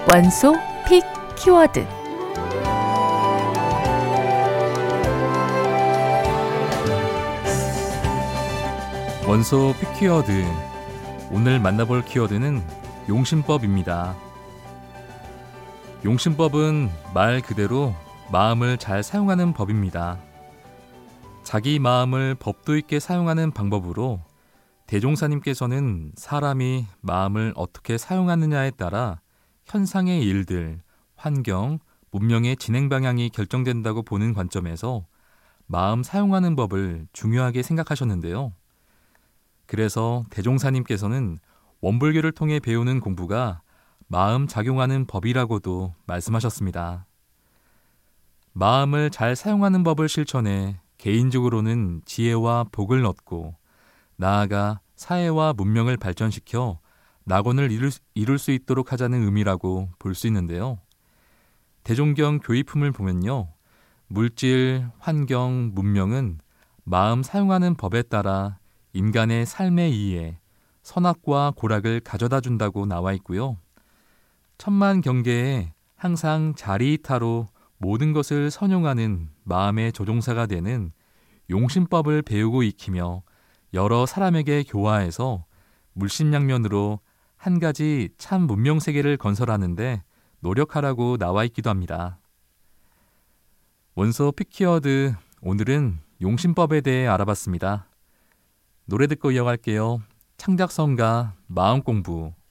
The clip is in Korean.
원소 픽 키워드. 원소 픽 키워드. 오늘 만나볼 키워드는 용신법입니다. 용신법은 말 그대로 마음을 잘 사용하는 법입니다. 자기 마음을 법도 있게 사용하는 방법으로 대종사님께서는 사람이 마음을 어떻게 사용하느냐에 따라 현상의 일들, 환경, 문명의 진행 방향이 결정된다고 보는 관점에서 마음 사용하는 법을 중요하게 생각하셨는데요. 그래서 대종사님께서는 원불교를 통해 배우는 공부가 마음 작용하는 법이라고도 말씀하셨습니다. 마음을 잘 사용하는 법을 실천해 개인적으로는 지혜와 복을 얻고 나아가 사회와 문명을 발전시켜 낙원을 이룰 수 있도록 하자는 의미라고 볼 수 있는데요. 대종경 교의품을 보면요. 물질, 환경, 문명은 마음 사용하는 법에 따라 인간의 삶의 이해, 선악과 고락을 가져다 준다고 나와 있고요. 천만 경계에 항상 자리이타로 모든 것을 선용하는 마음의 조종사가 되는 용신법을 배우고 익히며 여러 사람에게 교화해서 물심양면으로 한 가지 참 문명세계를 건설하는데 노력하라고 나와 있기도 합니다. 원소 픽키워드, 오늘은 용신법에 대해 알아봤습니다. 노래 듣고 이어갈게요. 창작성가 마음공부.